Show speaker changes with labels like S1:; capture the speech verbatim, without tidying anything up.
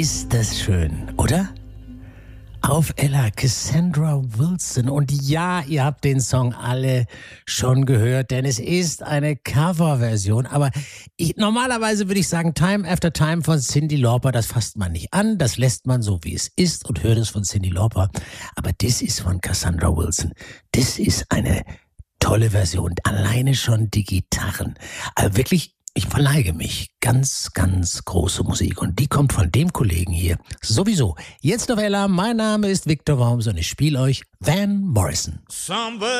S1: Ist das schön, oder? Auf Ella, Cassandra Wilson. Und ja, ihr habt den Song alle schon gehört, denn es ist eine Coverversion. Aber ich, normalerweise würde ich sagen, Time After Time von Cyndi Lauper, das fasst man nicht an, das lässt man so, wie es ist und hört es von Cyndi Lauper. Aber das ist von Cassandra Wilson. Das ist eine tolle Version. Alleine schon die Gitarren. Also wirklich, ich verneige mich. Ganz, ganz große Musik. Und die kommt von dem Kollegen hier. Sowieso. Jetzt auf Ella. Mein Name ist Victor Worms und ich spiele euch Van Morrison.
S2: Somebody